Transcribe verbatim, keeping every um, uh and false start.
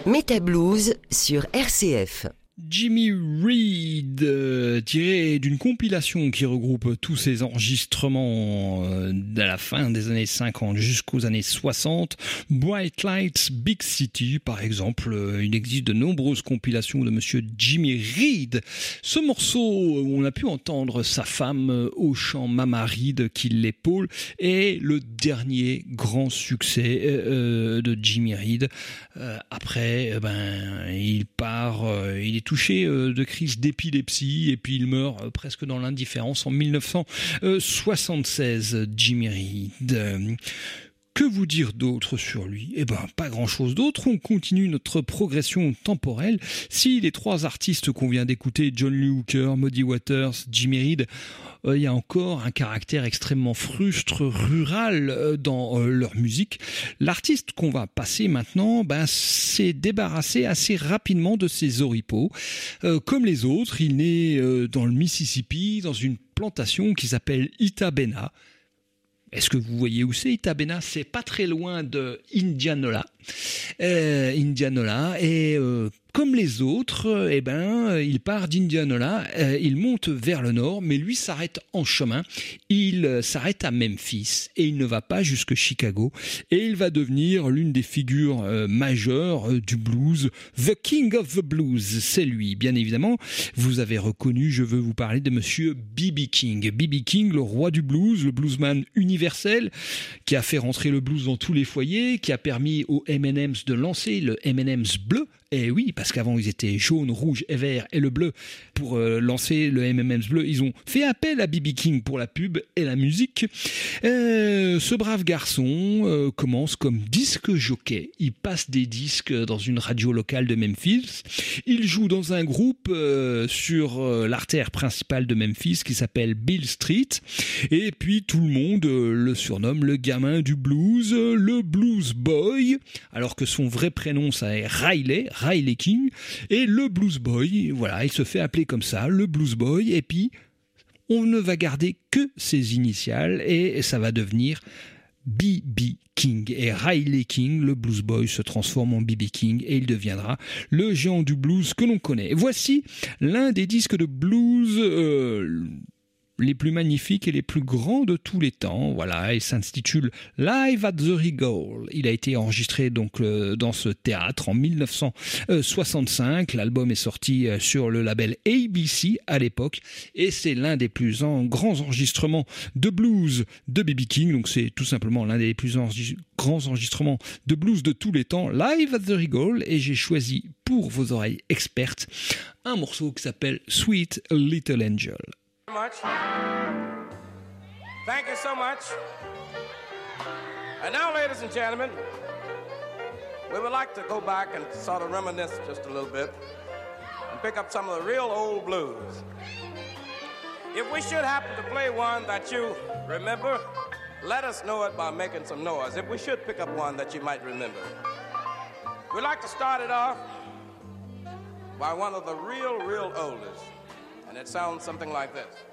Metablues sur R C F. Jimmy Reed, euh, tiré d'une compilation qui regroupe tous ses enregistrements euh, de la fin des années cinquante jusqu'aux années soixante. Bright Lights, Big City, par exemple. Euh, il existe de nombreuses compilations de monsieur Jimmy Reed. Ce morceau où on a pu entendre sa femme euh, au chant Mama Reed qui l'épaule est le dernier grand succès euh, de Jimmy Reed. Euh, après, euh, ben, il part, euh, il est touché de crise d'épilepsie et puis il meurt presque dans l'indifférence en dix-neuf cent soixante-seize, Jimmy Reed. Que vous dire d'autre sur lui ? Eh ben, pas grand-chose d'autre. On continue notre progression temporelle. Si les trois artistes qu'on vient d'écouter, John Lee Hooker, Muddy Waters, Jimmy Reed, euh, il y a encore un caractère extrêmement frustre, rural euh, dans euh, leur musique. L'artiste qu'on va passer maintenant, ben, s'est débarrassé assez rapidement de ses oripeaux. Euh, comme les autres, il naît euh, dans le Mississippi, dans une plantation qui s'appelle Itabena. Est-ce que vous voyez où c'est Itabena ? C'est pas très loin de Indianola. Euh, Indianola et euh, comme les autres, euh, eh ben, il part d'Indianola, euh, il monte vers le nord, mais lui s'arrête en chemin. Il euh, s'arrête à Memphis et il ne va pas jusque Chicago. Et il va devenir l'une des figures euh, majeures euh, du blues, The King of the Blues. C'est lui, bien évidemment. Vous avez reconnu, je veux vous parler de Monsieur B B King. B B King, le roi du blues, le bluesman universel, qui a fait rentrer le blues dans tous les foyers, qui a permis aux M and M's de lancer le M and M's bleu. Et oui, parce qu'avant ils étaient jaune, rouge et vert et le bleu. Pour euh, lancer le M and M's bleu, ils ont fait appel à B B King pour la pub et la musique. Euh, ce brave garçon euh, commence comme disque jockey. Il passe des disques dans une radio locale de Memphis. Il joue dans un groupe euh, sur euh, l'artère principale de Memphis qui s'appelle Beale Street. Et puis tout le monde euh, le surnomme le gamin du blues, euh, le blues boy, alors que son vrai prénom ça est Riley. Riley King, et le Blues Boy, voilà, il se fait appeler comme ça, le Blues Boy, et puis on ne va garder que ses initiales, et ça va devenir B B King. Et Riley King, le Blues Boy, se transforme en B B King, et il deviendra le géant du blues que l'on connaît. Voici l'un des disques de blues euh, les plus magnifiques et les plus grands de tous les temps. Voilà, il s'intitule Live at the Regal. Il a été enregistré donc euh, dans ce théâtre en dix-neuf cent soixante-cinq. L'album est sorti euh, sur le label A B C à l'époque et c'est l'un des plus en, grands enregistrements de blues de B B King. Donc c'est tout simplement l'un des plus enregist- grands enregistrements de blues de tous les temps, Live at the Regal. Et j'ai choisi pour vos oreilles expertes un morceau qui s'appelle Sweet Little Angel. Much. Thank you so much. And now, ladies and gentlemen, we would like to go back and sort of reminisce just a little bit and pick up some of the real old blues. If we should happen to play one that you remember, let us know it by making some noise. If we should pick up one that you might remember. We'd like to start it off by one of the real, real oldest. And it sounds something like this.